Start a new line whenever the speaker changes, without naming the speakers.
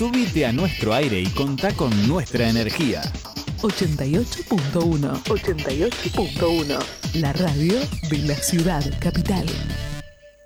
Subite a nuestro aire y contá con nuestra energía.
88.1. 88.1. La radio de la ciudad capital.